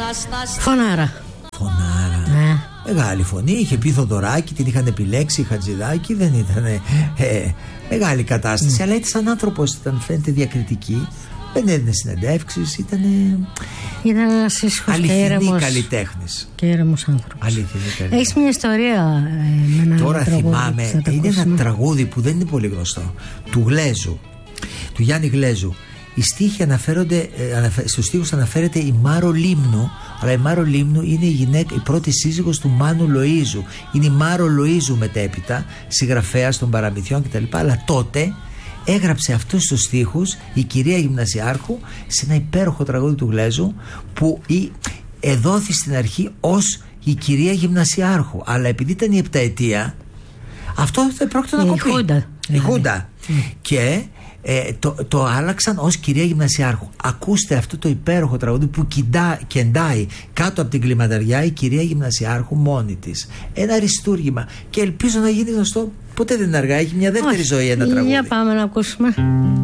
Φωνάρα. Ναι. Μεγάλη φωνή, είχε πει Θοδωράκη, την είχαν επιλέξει, Χατζηδάκη, δεν ήταν μεγάλη κατάσταση, αλλά ήταν σαν άνθρωπος, φαίνεται διακριτική, δεν έδινε συνεντεύξεις, ήταν ένας ήσυχος και αληθινή καλλιτέχνης. Και έρεμος άνθρωπος. Έχεις μια ιστορία με ένα τώρα τραγούδι, θυμάμαι, είναι ένα τραγούδι που δεν είναι πολύ γνωστό, του Γλέζου, του Γιάννη Γλέζου. Οι στίχοι αναφέρονται, στους στίχους αναφέρεται η Μάρο Λίμνου, αλλά η Μάρο Λίμνου είναι η πρώτη σύζυγος του Μάνου Λοΐζου. Είναι η Μάρο Λοΐζου μετέπειτα, συγγραφέας των παραμυθιών κτλ. Αλλά τότε έγραψε αυτούς τους στίχους η κυρία Γυμνασιάρχου σε ένα υπέροχο τραγούδι του Γλέζου, που εδόθη στην αρχή ως η κυρία Γυμνασιάρχου. Αλλά επειδή ήταν η επταετία, αυτό δεν πρόκειται να κοπεί. Η Χούντα. Και το άλλαξαν ως κυρία Γυμνασιάρχου. Ακούστε αυτό το υπέροχο τραγούδι που κεντάει κάτω από την κλιματαριά η κυρία Γυμνασιάρχου μόνη της. Ένα αριστούργημα. Και ελπίζω να γίνει γνωστό. Ποτέ δεν είναι αργά, έχει μια δεύτερη ζωή ένα τραγούδι. Για πάμε να ακούσουμε.